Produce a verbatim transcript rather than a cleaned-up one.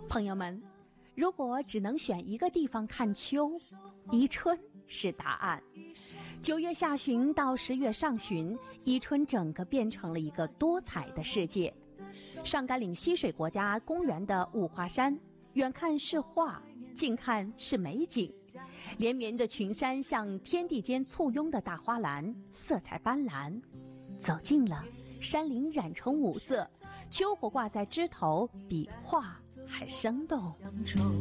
朋友们，如果只能选一个地方看秋，宜春是答案。九月下旬到十月上旬，宜春整个变成了一个多彩的世界。上甘岭溪水国家公园的五华山，远看是画，近看是美景。连绵的群山像天地间簇拥的大花篮，色彩斑斓。走近了，山林染成五色，秋果挂在枝头，比画还生动。